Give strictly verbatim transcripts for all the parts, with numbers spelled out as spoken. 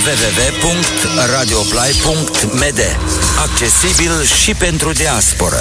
w w w punct radioplay punct m d. Accesibil și pentru diasporă.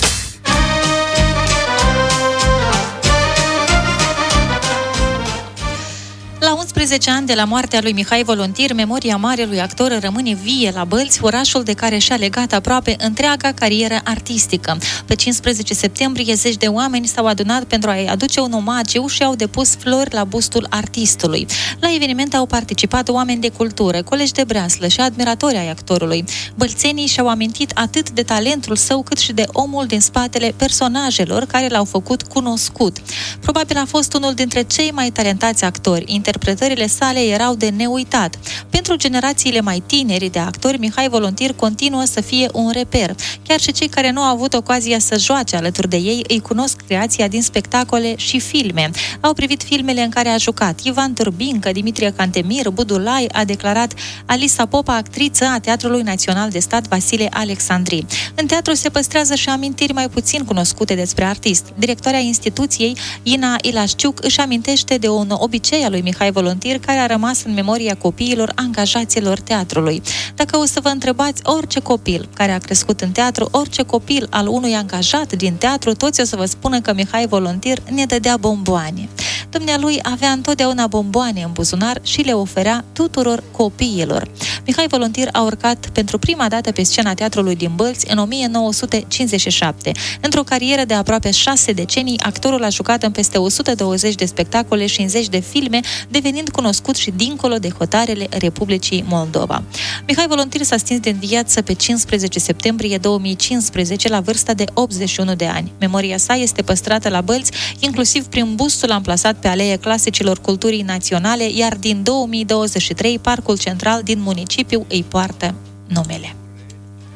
La unsprezece ani de la moartea lui Mihai Volontir, memoria marelui actor rămâne vie la Bălți, orașul de care și-a legat aproape întreaga carieră artistică. Pe cincisprezece septembrie, zeci de oameni s-au adunat pentru a-i aduce un omagiu și au depus flori la bustul artistului. La eveniment au participat oameni de cultură, colegi de breaslă și admiratori ai actorului. Bălțenii și-au amintit atât de talentul său, cât și de omul din spatele personajelor care l-au făcut cunoscut. Probabil a fost unul dintre cei mai talentați actori. Interpretările sale erau de neuitat. Pentru generațiile mai tineri de actori, Mihai Volontir continuă să fie un reper. Chiar și cei care nu au avut ocazia să joace alături de ei îi cunosc creația din spectacole și filme. Au privit filmele în care a jucat Ivan Turbincă, Dimitrie Cantemir, Budulai, a declarat Alisa Popa, actriță a Teatrului Național de Stat Vasile Alexandri. În teatru se păstrează și amintiri mai puțin cunoscute despre artist. Directoarea instituției, Ina Ilașciuc, își amintește de un obicei al lui Mihai Volontir care a rămas în memoria copiilor angajaților teatrului. Dacă o să vă întrebați orice copil care a crescut în teatru, orice copil al unui angajat din teatru, toți o să vă spună că Mihai Volontir ne dădea bomboane. Dumnealui avea întotdeauna bomboane în buzunar și le oferea tuturor copiilor. Mihai Volontir a urcat pentru prima dată pe scena teatrului din Bălți în o mie nouă sute cincizeci și șapte. Într-o carieră de aproape șase decenii, actorul a jucat în peste o sută douăzeci de spectacole și în zeci de filme, devenind cunoscut și dincolo de hotarele Republicii Moldova. Mihai Volontir s-a stins din viață pe cincisprezece septembrie două mii cincisprezece la vârsta de optzeci și unu de ani. Memoria sa este păstrată la Bălți, inclusiv prin bustul amplasat pe Aleea Clasicilor Culturii Naționale, iar din două mii douăzeci și trei Parcul Central din municipiu îi poartă numele.